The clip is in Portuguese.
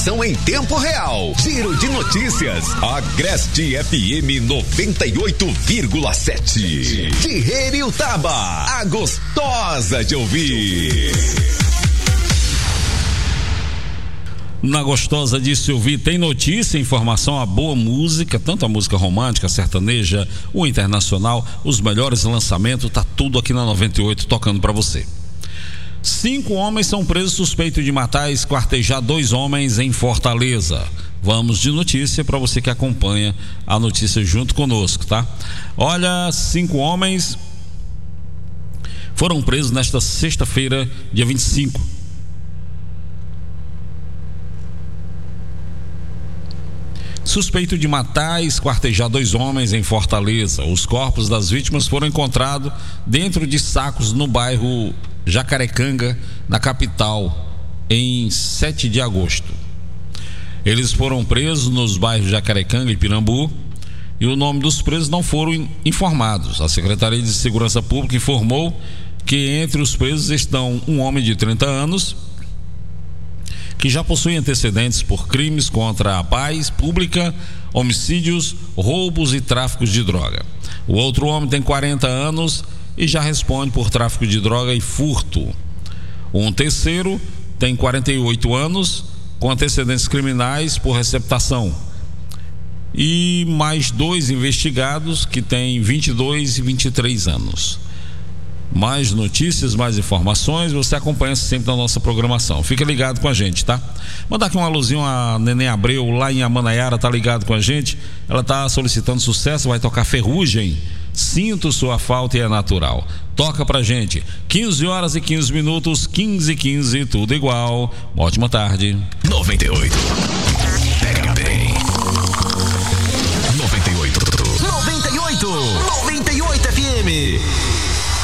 São em tempo real. Giro de notícias. Agreste FM 98,7. De Heriutaba. A gostosa de ouvir. Na gostosa de se ouvir tem notícia, informação, a boa música, tanto a música romântica, sertaneja, o internacional, os melhores lançamentos, tá tudo aqui na 98 tocando pra você. 5 homens são presos suspeitos de matar e esquartejar 2 homens em Fortaleza. Vamos de notícia para você que acompanha a notícia junto conosco, tá? Olha, 5 homens foram presos nesta sexta-feira, dia 25. Suspeito de matar e esquartejar 2 homens em Fortaleza. Os corpos das vítimas foram encontrados dentro de sacos no bairro Jacarecanga, na capital, em 7 de agosto. Eles foram presos nos bairros Jacarecanga e Pirambu e o nome dos presos não foram informados. A Secretaria de Segurança Pública informou que entre os presos estão um homem de 30 anos que já possui antecedentes por crimes contra a paz pública, homicídios, roubos e tráficos de droga. O outro homem tem 40 anos e já responde por tráfico de droga e furto. Um terceiro tem 48 anos, com antecedentes criminais por receptação. E mais 2 investigados que têm 22 e 23 anos. Mais notícias, mais informações, você acompanha sempre na nossa programação. Fica ligado com a gente, tá? Mandar aqui um alôzinho a Neném Abreu, lá em Amanaiara, tá ligado com a gente. Ela tá solicitando sucesso, vai tocar Ferrugem. Sinto sua falta e é natural. Toca pra gente. 15h15, 15h15, tudo igual. Uma ótima tarde. 98. Pega bem. 98. 98 FM.